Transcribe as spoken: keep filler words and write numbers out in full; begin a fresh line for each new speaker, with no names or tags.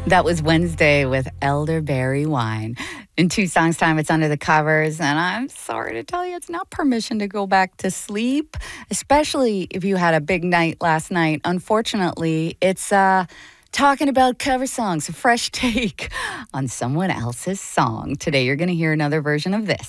That was Wednesday with Elderberry Wine. In two songs' time, it's Under the Covers, and I'm sorry to tell you, it's not permission to go back to sleep, especially if you had a big night last night. Unfortunately, it's uh, talking about cover songs, a fresh take on someone else's song. Today, you're going to hear another version of this.